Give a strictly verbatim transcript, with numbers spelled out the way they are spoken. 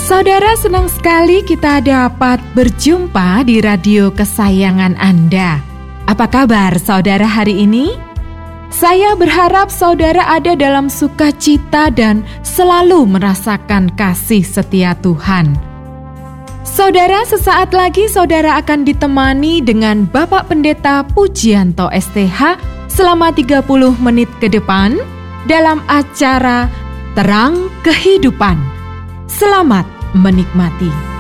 Saudara, senang sekali kita dapat berjumpa di radio kesayangan Anda. Apa kabar saudara hari ini? Saya berharap saudara ada dalam sukacita dan selalu merasakan kasih setia Tuhan. Saudara, sesaat lagi saudara akan ditemani dengan Bapak Pendeta Pujianto S T H selama tiga puluh menit ke depan dalam acara Terang Kehidupan. Selamat menikmati.